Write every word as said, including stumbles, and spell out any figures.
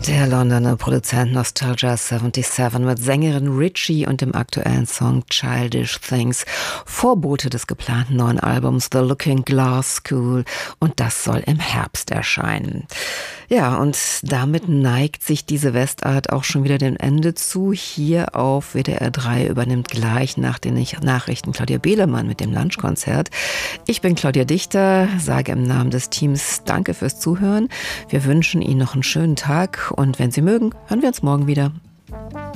Der Londoner Produzent Nostalgia siebenundsiebzig mit Sängerin Richie und dem aktuellen Song Childish Things, Vorbote des geplanten neuen Albums The Looking Glass School, und das soll im Herbst erscheinen. Ja, und damit neigt sich diese Westart auch schon wieder dem Ende zu. Hier auf W D R drei übernimmt gleich nach den Nachrichten Claudia Behlemann mit dem Lunchkonzert. Ich bin Claudia Dichter, sage im Namen des Teams Danke fürs Zuhören. Wir wünschen Ihnen noch einen schönen Tag und wenn Sie mögen, hören wir uns morgen wieder.